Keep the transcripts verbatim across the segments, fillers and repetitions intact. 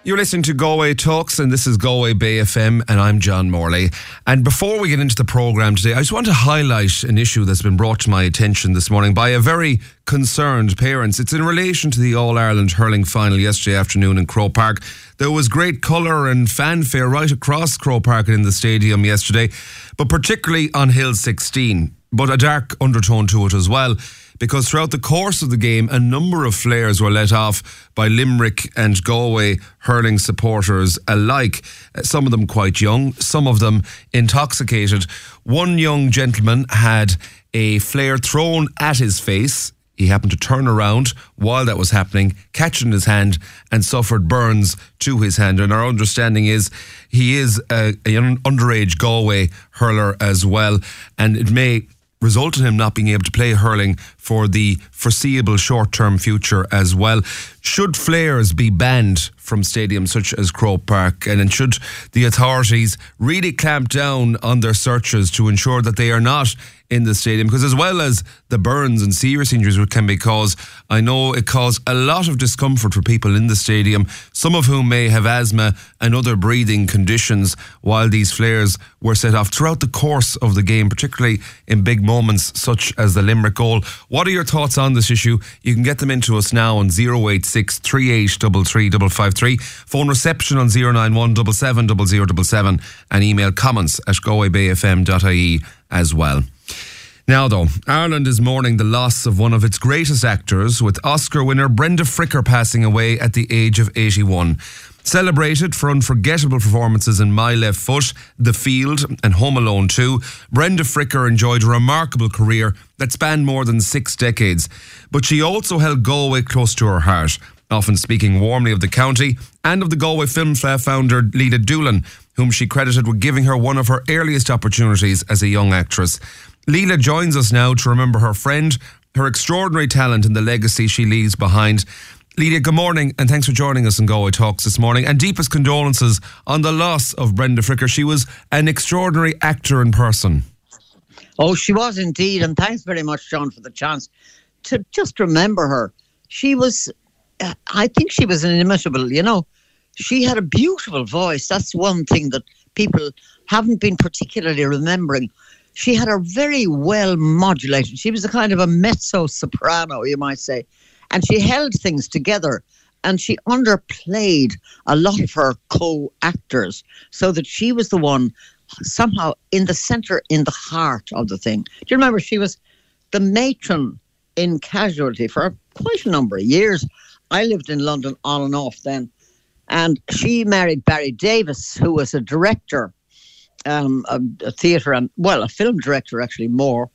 You're listening to Galway Talks, and this is Galway Bay F M, and I'm John Morley. And before we get into the programme today, I just want to highlight an issue that's been brought to my attention this morning by a very concerned parents. It's in relation to the All-Ireland hurling final yesterday afternoon in Croke Park. There was great colour and fanfare right across Croke Park and in the stadium yesterday, but particularly on Hill sixteen. But a dark undertone to it as well, because throughout the course of the game, a number of flares were let off by Limerick and Galway hurling supporters alike. Some of them quite young, some of them intoxicated. One young gentleman had a flare thrown at his face. He happened to turn around while that was happening, catch it in his hand, and suffered burns to his hand. And our understanding is he is a, a underage Galway hurler as well, and it may result in him not being able to play hurling for the foreseeable short-term future as well. Should flares be banned from stadiums such as Croke Park, and should the authorities really clamp down on their searches to ensure that they are not in the stadium? Because as well as the burns and serious injuries which can be caused, I know it caused a lot of discomfort for people in the stadium, some of whom may have asthma and other breathing conditions while these flares were set off throughout the course of the game, particularly in big moments such as the Limerick goal. What are your thoughts on this issue? You can get them into us now on zero eight six, three eight three three five five three, phone reception on zero nine one seven seven zero zero seven seven, and email comments at galway bay f m dot i e as well. Now though, Ireland is mourning the loss of one of its greatest actors, with Oscar winner Brenda Fricker passing away at the age of eighty-one. Celebrated for unforgettable performances in My Left Foot, The Field and Home Alone two, Brenda Fricker enjoyed a remarkable career that spanned more than six decades. But she also held Galway close to her heart, often speaking warmly of the county and of the Galway Film Fleadh founder Leila Doolan, whom she credited with giving her one of her earliest opportunities as a young actress. Leila joins us now to remember her friend, her extraordinary talent and the legacy she leaves behind. Leila, good morning, and thanks for joining us in Galway Talks this morning, and deepest condolences on the loss of Brenda Fricker. She was an extraordinary actor in person. Oh, she was indeed, and thanks very much, John, for the chance to just remember her. She was, uh, I think she was inimitable, you know. She had a beautiful voice. That's one thing that people haven't been particularly remembering. She had a very well modulated, she was a kind of a mezzo-soprano, you might say. And she held things together, and she underplayed a lot of her co-actors, so that she was the one somehow in the centre, in the heart of the thing. Do you remember she was the matron in Casualty for quite a number of years? I lived in London on and off then, and she married Barry Davis, who was a director, um, a, a theatre and, well, a film director actually more.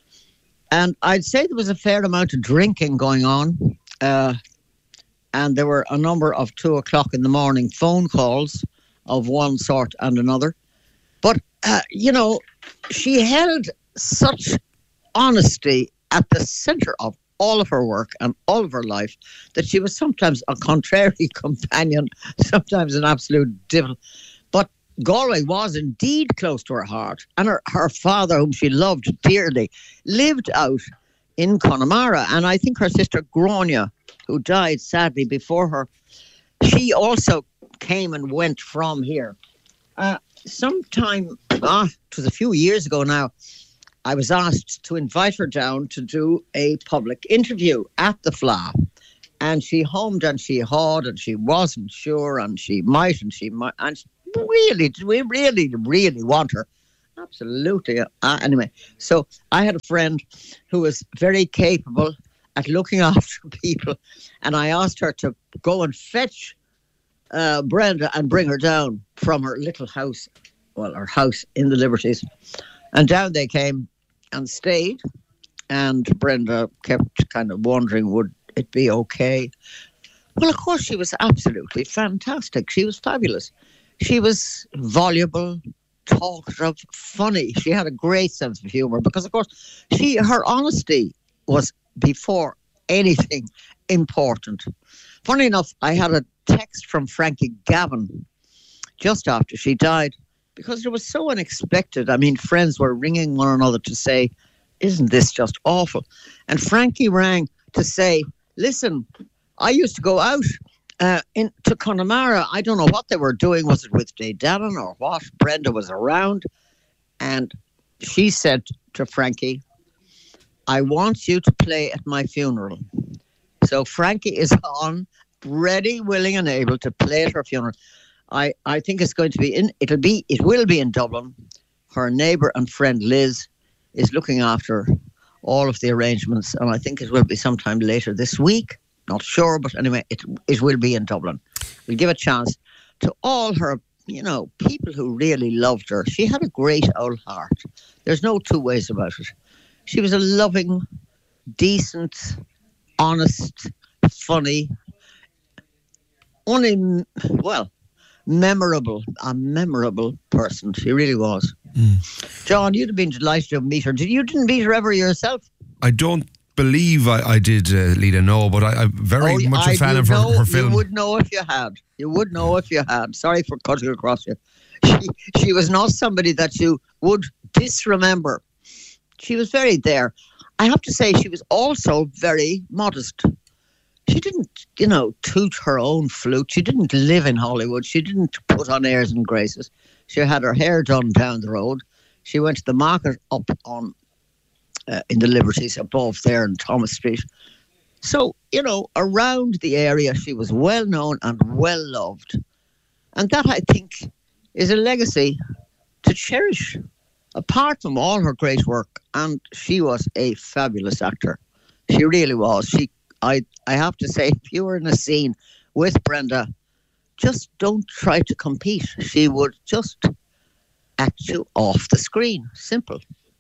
And I'd say there was a fair amount of drinking going on. Uh, and there were a number of two o'clock in the morning phone calls of one sort and another. But, uh, you know, she held such honesty at the centre of all of her work and all of her life that she was sometimes a contrary companion, sometimes an absolute devil. But Galway was indeed close to her heart, and her, her father, whom she loved dearly, lived out in Connemara, and I think her sister Grania, who died sadly before her, she also came and went from here. Uh, sometime, ah, it was a few years ago now, I was asked to invite her down to do a public interview at the Fleadh. And she hummed and she hawed and she wasn't sure and she might and she might. And she, really, we really, really want her. Absolutely. Uh, anyway, so I had a friend who was very capable at looking after people. And I asked her to go and fetch uh, Brenda and bring her down from her little house, well, her house in the Liberties. And down they came and stayed. And Brenda kept kind of wondering, would it be okay? Well, of course, she was absolutely fantastic. She was fabulous. She was voluble, talkative, funny. She had a great sense of humour because, of course, she her honesty was before anything important. Funny enough, I had a text from Frankie Gavin just after she died because it was so unexpected. I mean, friends were ringing one another to say, isn't this just awful? And Frankie rang to say, listen, I used to go out uh, in to Connemara. I don't know what they were doing. Was it with Dave Dannon or what? Brenda was around, and she said to Frankie, I want you to play at my funeral. So Frankie is on, ready, willing and able to play at her funeral. I, I think it's going to be in, it'll be, it will be in Dublin. Her neighbour and friend Liz is looking after all of the arrangements, and I think it will be sometime later this week. Not sure, but anyway, it it will be in Dublin. We'll give a chance to all her, you know, people who really loved her. She had a great old heart. There's no two ways about it. She was a loving, decent, honest, funny, only, well, memorable, a memorable person. She really was. Mm. John, you'd have been delighted to meet her. Did you didn't meet her ever yourself? I don't believe I, I did, uh, Lita, no, but I, I'm very oh, much I a fan of her, know, her film. You would know if you had. You would know if you had. Sorry for cutting across you. She, she was not somebody that you would disremember. She was very there. I have to say she was also very modest. She didn't, you know, toot her own flute. She didn't live in Hollywood. She didn't put on airs and graces. She had her hair done down the road. She went to the market up on uh, in the Liberties above there in Thomas Street. So, you know, around the area, she was well known and well loved. And that, I think, is a legacy to cherish, apart from all her great work. And she was a fabulous actor. She really was. She, I, I have to say, if you were in a scene with Brenda, just don't try to compete. She would just act you off the screen. Simple.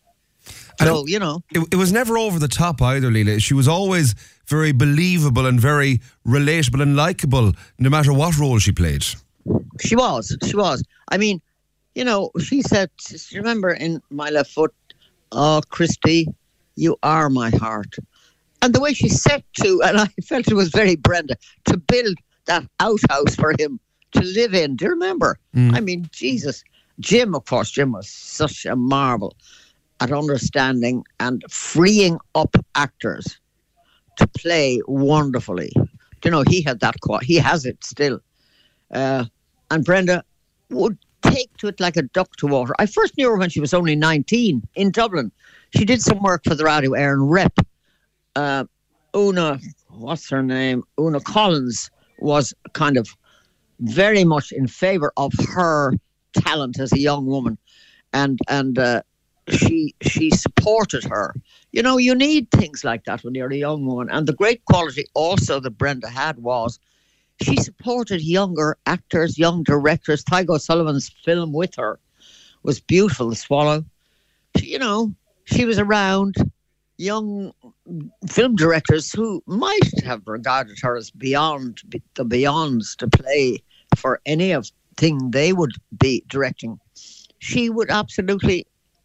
So, you know. It, it was never over the top either, Leila. She was always very believable and very relatable and likeable, no matter what role she played. She was. She was. I mean, you know, she said, remember in My Left Foot, oh, Christy, you are my heart. And the way she said to, and I felt it was very Brenda, to build that outhouse for him to live in. Do you remember? Mm. I mean, Jesus. Jim, of course, Jim was such a marvel at understanding and freeing up actors to play wonderfully. You know, he had that quality. He has it still. Uh, and Brenda would take to it like a duck to water. I first knew her when she was only nineteen in Dublin. She did some work for the Radio Éireann Rep. Uh, Una, what's her name? Una Collins was kind of very much in favour of her talent as a young woman, and and uh, she she supported her. You know, you need things like that when you're a young woman. And the great quality also that Brenda had was she supported younger actors, young directors. Tygo Sullivan's film with her was beautiful, The Swallow. She, you know, she was around young film directors who might have regarded her as beyond the beyonds to play for any of thing they would be directing. She would absolutely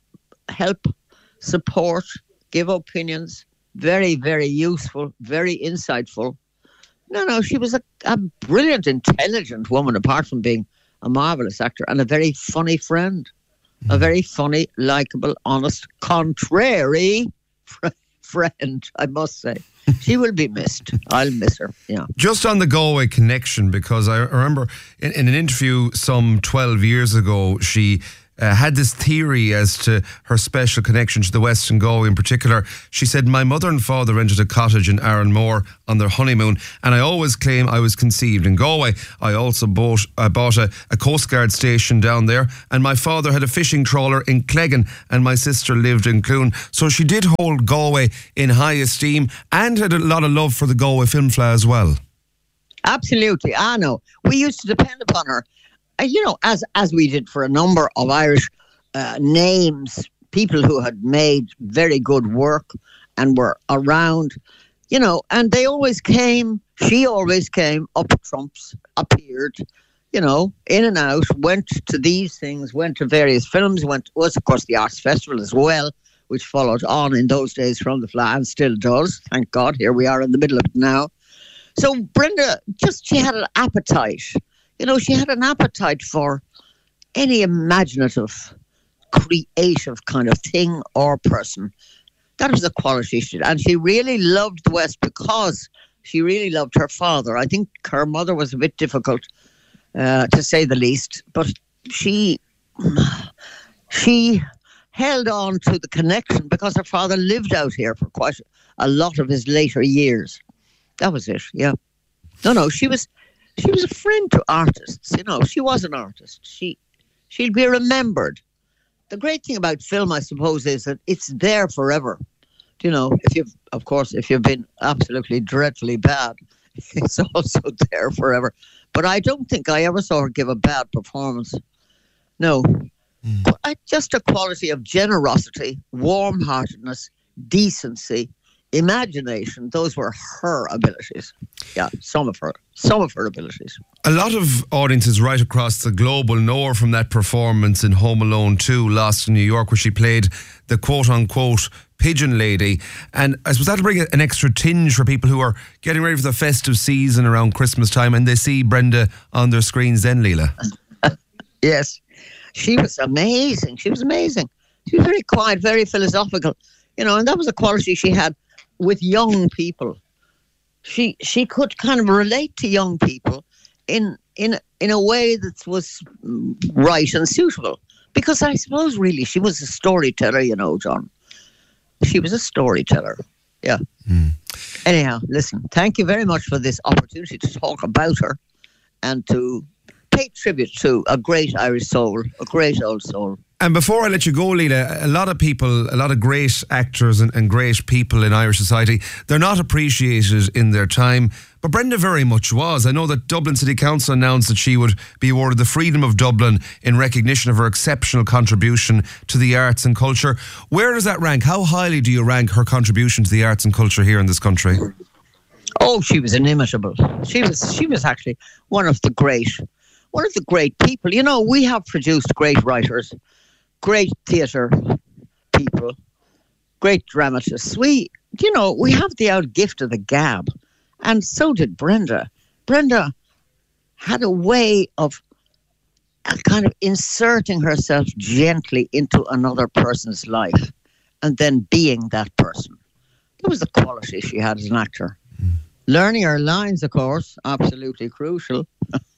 help, support, give opinions. Very, very useful, very insightful. No, no, she was a, a brilliant, intelligent woman, apart from being a marvellous actor, and a very funny friend. Mm. A very funny, likeable, honest, contrary fr- friend, I must say. She will be missed. I'll miss her, yeah. Just on the Galway connection, because I remember in, in an interview some twelve years ago, she uh, had this theory as to her special connection to the Western Galway in particular. She said, my mother and father rented a cottage in Arranmore on their honeymoon, and I always claim I was conceived in Galway. I also bought, I bought a, a Coast Guard station down there, and my father had a fishing trawler in Cleggan, and my sister lived in Clune. So she did hold Galway in high esteem and had a lot of love for the Galway film fleadh as well. Absolutely, I know. We used to depend upon her. Uh, you know, as as we did for a number of Irish uh, names, people who had made very good work and were around, you know, and they always came, she always came up trumps, appeared, you know, in and out, went to these things, went to various films, went, was of course the Arts Festival as well, which followed on in those days from the fly and still does. Thank God, here we are in the middle of it now. So Brenda, just, she had an appetite. You know, she had an appetite for any imaginative, creative kind of thing or person. That was the quality she did. And she really loved the West because She really loved her father. I think her mother was a bit difficult, uh, to say the least, but she she held on to the connection because her father lived out here for quite a lot of his later years. That was it. Yeah. No, no. She was she was a friend to artists. You know, she was an artist. She she'll be remembered. The great thing about film, I suppose, is that it's there forever. You know, if you've, of course, if you've been absolutely dreadfully bad, it's also there forever. But I don't think I ever saw her give a bad performance. No. Mm. I, just a quality of generosity, warm-heartedness, decency, imagination. Those were her abilities. Yeah, some of her, some of her abilities. A lot of audiences right across the globe will know her from that performance in Home Alone two, Lost in New York, where she played the quote-unquote pigeon lady. And I suppose that'll bring an extra tinge for people who are getting ready for the festive season around Christmas time and they see Brenda on their screens then, Leela. Yes. She was amazing. She was amazing. She was very quiet, very philosophical. You know, and that was a quality she had with young people. She she could kind of relate to young people in in in a way that was right and suitable. Because I suppose really she was a storyteller, you know, John. She was a storyteller. Yeah. Mm. Anyhow, listen, thank you very much for this opportunity to talk about her and to pay tribute to a great Irish soul, a great old soul. And before I let you go, Leela, a lot of people, a lot of great actors and, and great people in Irish society, they're not appreciated in their time, but Brenda very much was. I know that Dublin City Council announced that she would be awarded the Freedom of Dublin in recognition of her exceptional contribution to the arts and culture. Where does that rank? How highly do you rank her contribution to the arts and culture here in this country? Oh, she was inimitable. She was, she was actually one of the great, one of the great people. You know, we have produced great writers, great theatre people, great dramatists. We, you know, we have the old gift of the gab, and so did Brenda. Brenda had a way of uh, kind of inserting herself gently into another person's life and then being that person. That was the quality she had as an actor. Mm. Learning her lines, of course, absolutely crucial,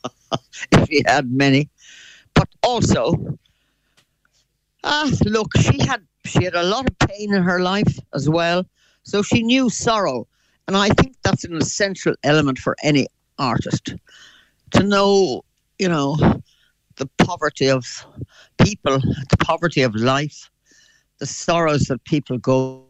if she had many. But also, ah, look, she had she had a lot of pain in her life as well, so she knew sorrow. And I think that's an essential element for any artist, to know, you know, the poverty of people, the poverty of life, the sorrows that people go.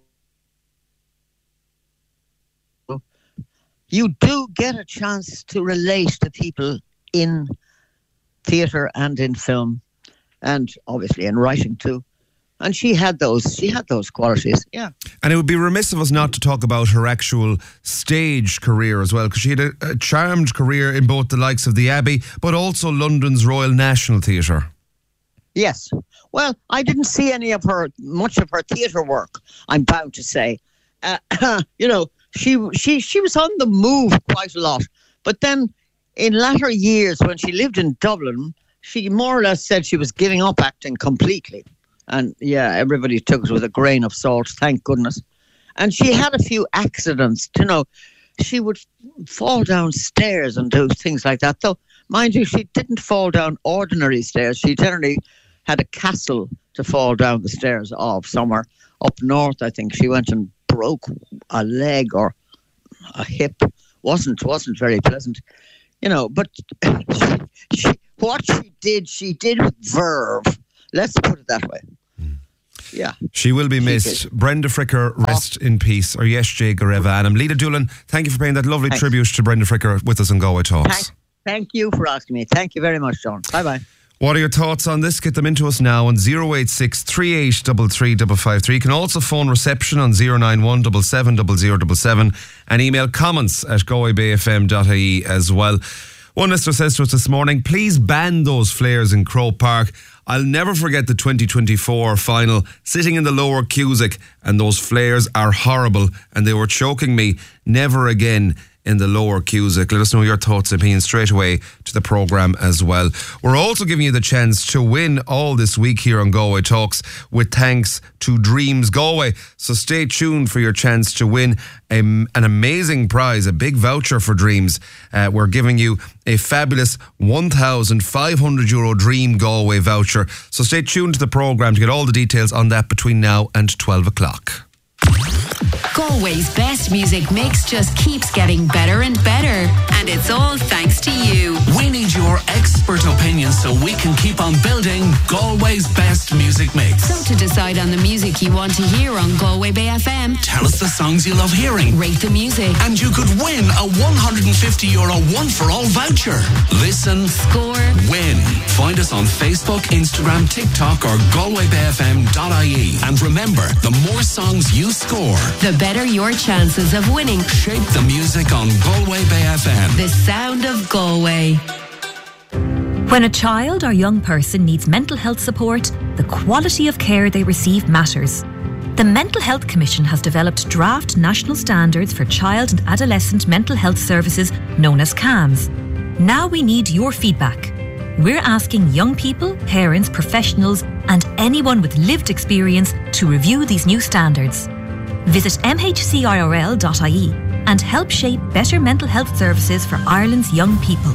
You do get a chance to relate to people in theatre and in film, and obviously in writing too. And she had those, she had those qualities, yeah. And it would be remiss of us not to talk about her actual stage career as well, because she had a, a charmed career in both the likes of the Abbey, but also London's Royal National Theatre. Yes. Well, I didn't see any of her, much of her theatre work, I'm bound to say. Uh, you know, she she she was on the move quite a lot. But then in latter years, when she lived in Dublin, she more or less said she was giving up acting completely. And yeah, everybody took it with a grain of salt, thank goodness. And she had a few accidents, you know. She would fall down stairs and do things like that. Though, mind you, she didn't fall down ordinary stairs. She generally had a castle to fall down the stairs of somewhere. Up north, I think, she went and broke a leg or a hip. Wasn't, wasn't very pleasant. You know, but she, she, what she did, she did with verve. Let's put it that way. Yeah. She will be missed. Did. Brenda Fricker, rest oh. in peace. Or yes, Jay Gareva Anam. Leela Doolan, thank you for paying that lovely Thanks. tribute to Brenda Fricker with us on Galway Talks. Thank, thank you for asking me. Thank you very much, John. Bye-bye. What are your thoughts on this? Get them into us now on zero eight six, three eight three three five five three. You can also phone reception on zero nine one seven seven zero zero seven seven and email comments at galway bay f m dot I E as well. One listener says to us this morning, please ban those flares in Croke Park. I'll never forget the twenty twenty-four final, sitting in the lower Cusack, and those flares are horrible and they were choking me. Never again in the Lower Cusack. Let us know your thoughts and opinions straight away to the programme as well. We're also giving you the chance to win all this week here on Galway Talks with thanks to Dreams Galway. So stay tuned for your chance to win a, an amazing prize, a big voucher for Dreams. Uh, we're giving you a fabulous one thousand five hundred euro Dream Galway voucher. So stay tuned to the programme to get all the details on that between now and twelve o'clock. Galway's best music mix just keeps getting better and better, and it's all thanks to you. We need your expert opinion so we can keep on building Galway's best music mix. So to decide on the music you want to hear on Galway Bay F M, tell us the songs you love hearing, rate the music, and you could win a one hundred fifty euro one-for-all voucher. Listen, score, win. Find us on Facebook, Instagram, TikTok or galway bay f m dot i e. And remember, the more songs you score, the better your chances of winning. Shape the music on Galway Bay F M. The sound of Galway. When a child or young person needs mental health support, the quality of care they receive matters. The Mental Health Commission has developed draft national standards for child and adolescent mental health services known as C A Ms. Now we need your feedback. We're asking young people, parents, professionals and anyone with lived experience to review these new standards. Visit m h c i r l dot i e and help shape better mental health services for Ireland's young people.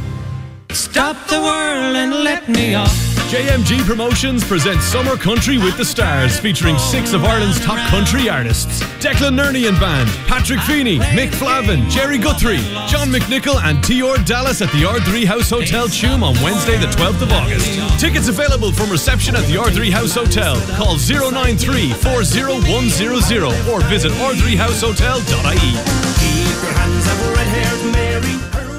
Stop the world and let me off. J M G Promotions presents Summer Country with the Stars, featuring six of Ireland's top country artists. Declan Nernian Band, Patrick Feeney, Mick Flavin, Jerry Guthrie, John McNichol and T R Dallas at the Ardrey House Hotel Tuam on Wednesday the twelfth of August. Tickets available from reception at the Ardrey House Hotel. Call zero nine three, four zero one zero zero or visit ardrey house hotel dot i e. Keep your hands up, red-haired Mary.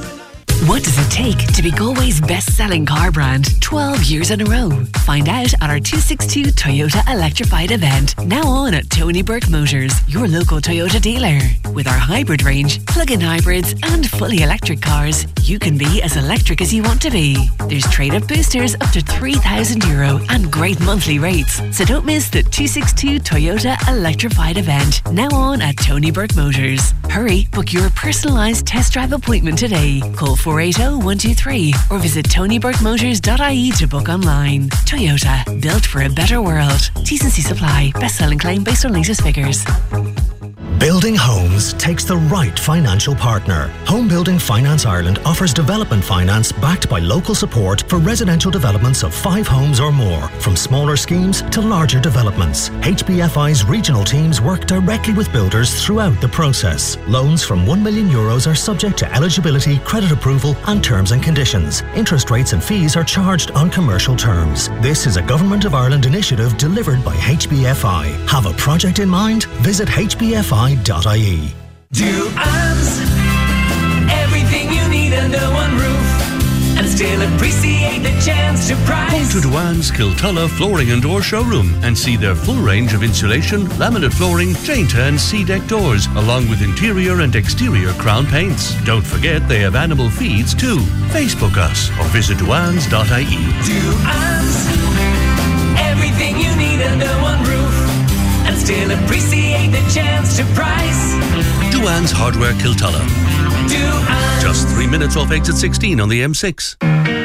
What does it take to be Galway's best-selling car brand twelve years in a row? Find out at our two sixty-two Toyota Electrified event, now on at Tony Burke Motors, your local Toyota dealer. With our hybrid range, plug-in hybrids and fully electric cars, you can be as electric as you want to be. There's trade-up boosters up to three thousand euro and great monthly rates. So don't miss the two sixty-two Toyota Electrified event, now on at Tony Burke Motors. Hurry, book your personalised test drive appointment today. Call four eight zero, one two three or visit tony burke motors dot i e to book online. Toyota, built for a better world. T's and C's apply. Best selling claim based on latest figures. Building homes takes the right financial partner. Home Building Finance Ireland offers development finance backed by local support for residential developments of five homes or more, from smaller schemes to larger developments. H B F I's regional teams work directly with builders throughout the process. Loans from one million euros are subject to eligibility, credit approval and terms and conditions. Interest rates and fees are charged on commercial terms. This is a Government of Ireland initiative delivered by H B F I. Have a project in mind? Visit h b f i dot i e. Duans, everything you need under one roof, and still appreciate the chance to price. Come to Duans Kiltulla Flooring and Door Showroom and see their full range of insulation, laminate flooring, Jainta and C-deck doors, along with interior and exterior crown paints. Don't forget they have animal feeds too. Facebook us or visit duans dot i e. Duans, everything you need under one roof, and still appreciate the chance to price. Duans Hardware Kiltulla. Duans. Just three minutes off exit sixteen on the M six.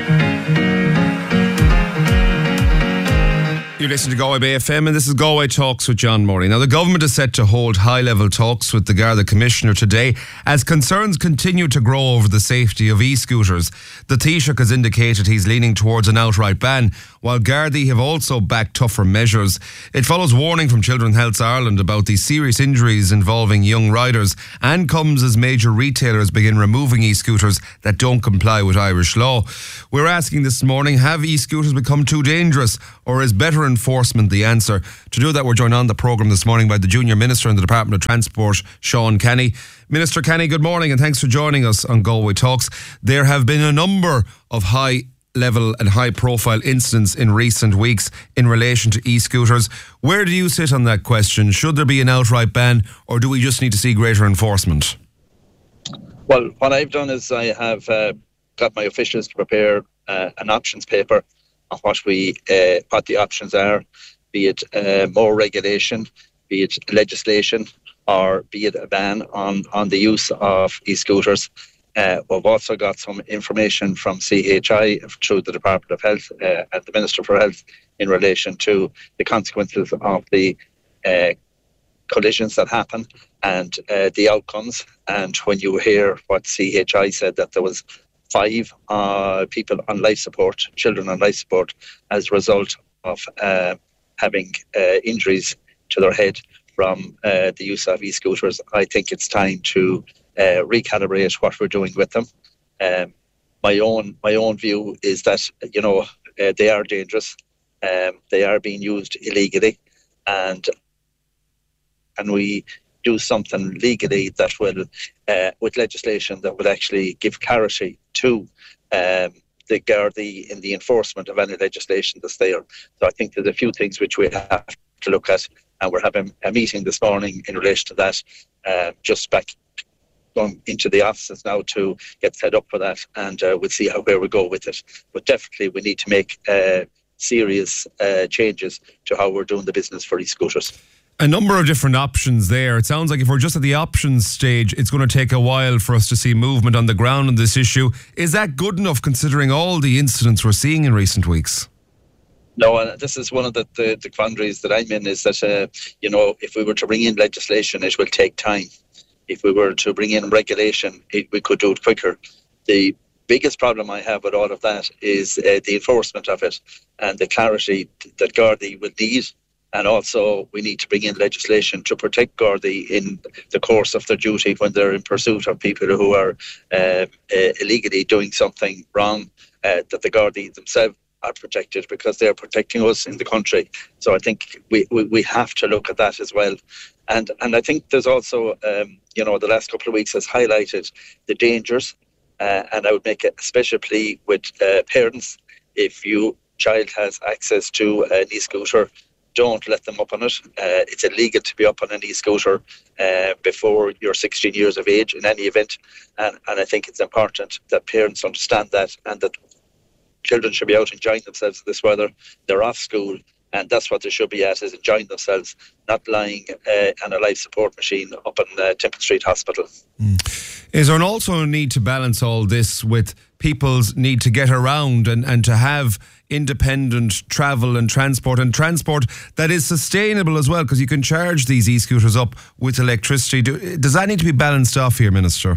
You listen to Galway Bay F M and this is Galway Talks with John Morley. Now the government is set to hold high-level talks with the Garda Commissioner today as concerns continue to grow over the safety of e-scooters. The Taoiseach has indicated he's leaning towards an outright ban, while Gardaí have also backed tougher measures. It follows warning from Children's Health Ireland about the serious injuries involving young riders and comes as major retailers begin removing e-scooters that don't comply with Irish law. We're asking this morning, have e-scooters become too dangerous or is better enforcement the answer? To do that, we're joined on the programme this morning by the Junior Minister in the Department of Transport, Sean Kenny. Minister Kenny, good morning and thanks for joining us on Galway Talks. There have been a number of high level and high profile incidents in recent weeks in relation to e-scooters. Where do you sit on that question? Should there be an outright ban or do we just need to see greater enforcement? Well, what I've done is I have uh, got my officials to prepare uh, an options paper on what we uh, what the options are, be it uh, more regulation, be it legislation, or be it a ban on, on the use of e-scooters. Uh, we've also got some information from C H I through the Department of Health uh, and the Minister for Health in relation to the consequences of the uh, collisions that happen and uh, the outcomes. And when you hear what C H I said, that there was five uh, people on life support, children on life support, as a result of uh, having uh, injuries to their head from uh, the use of e-scooters, I think it's time to uh, recalibrate what we're doing with them. Um, my own my own view is that, you know, uh, they are dangerous. Um, they are being used illegally, and and we do something legally that will, uh, with legislation that will actually give clarity to um, the Gardaí in the enforcement of any legislation that's there. So I think there's a few things which we have to look at, and we're having a meeting this morning in relation to that, uh, just back going into the offices now to get set up for that, and uh, we'll see how where we go with it. But definitely we need to make uh, serious uh, changes to how we're doing the business for e-scooters. A number of different options there. It sounds like if we're just at the options stage, it's going to take a while for us to see movement on the ground on this issue. Is that good enough considering all the incidents we're seeing in recent weeks? No, uh, this is one of the, the, the quandaries that I'm in, is that, uh, you know, if we were to bring in legislation, it will take time. If we were to bring in regulation, it, we could do it quicker. The biggest problem I have with all of that is uh, the enforcement of it and the clarity that Gardaí will need. And also we need to bring in legislation to protect Gardaí in the course of their duty when they're in pursuit of people who are uh, uh, illegally doing something wrong, uh, that the Gardaí themselves are protected because they're protecting us in the country. So I think we, we, we have to look at that as well. And and I think there's also, um, you know, the last couple of weeks has highlighted the dangers. Uh, and I would make a special plea with uh, parents. If your child has access to an e-scooter, don't let them up on it. Uh, it's illegal to be up on an e-scooter uh, before you're sixteen years of age in any event. And, and I think it's important that parents understand that, and that children should be out enjoying themselves in this weather. They're off school, and that's what they should be at, is enjoying themselves, not lying uh, on a life support machine up in uh, Temple Street Hospital. Mm. Is there also a need to balance all this with people's need to get around and, and to have independent travel and transport, and transport that is sustainable as well, because you can charge these e-scooters up with electricity? Do, does that need to be balanced off here, Minister?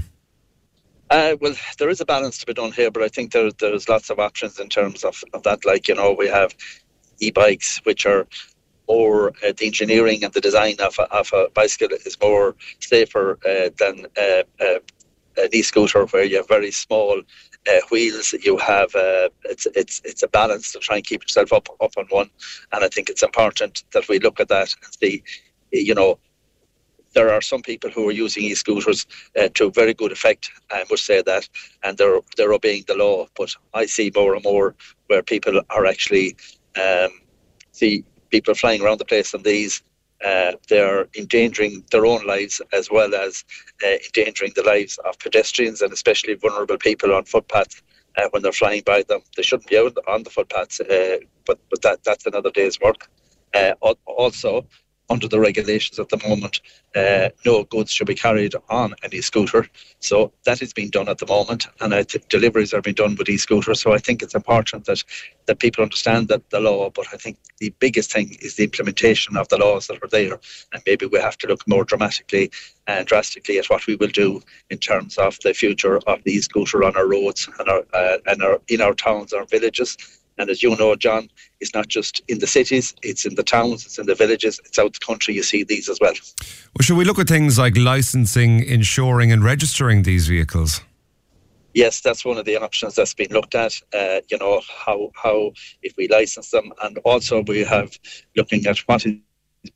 Uh, well, there is a balance to be done here, but I think there, there's lots of options in terms of, of that. Like, you know, we have e-bikes, which are more, uh, the engineering and the design of a, of a bicycle is more safer uh, than uh, uh, an e-scooter, where you have very small uh, wheels. You have uh, it's it's it's a balance to try and keep yourself up up on one, and I think it's important that we look at that and see, you know, there are some people who are using e-scooters uh, to very good effect, I must say that, and they're they're obeying the law. But I see more and more where people are actually um, see people flying around the place on these. Uh, they're endangering their own lives as well as uh, endangering the lives of pedestrians, and especially vulnerable people on footpaths uh, when they're flying by them. They shouldn't be out on the footpaths, uh, but but that that's another day's work. Uh, also, under the regulations at the moment, uh, no goods should be carried on an e-scooter. So that is being done at the moment, and I think deliveries are being done with e-scooters. So I think it's important that, that people understand that the law, but I think the biggest thing is the implementation of the laws that are there. And maybe we have to look more dramatically and drastically at what we will do in terms of the future of the e-scooter on our roads and, our, uh, and our, in our towns, our villages. And as you know, John, it's not just in the cities, it's in the towns, it's in the villages, it's out the country, you see these as well. Well, should we look at things like licensing, insuring and registering these vehicles? Yes, that's one of the options that's been looked at, uh, you know, how, how if we license them, and also we have looking at what is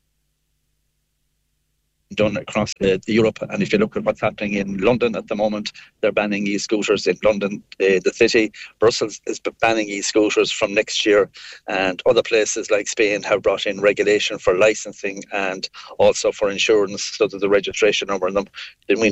done across uh, Europe. And if you look at what's happening in London at the moment, they're banning e-scooters in London, uh, the city. Brussels is banning e-scooters from next year, and other places like Spain have brought in regulation for licensing and also for insurance, so that the registration number on them. Then we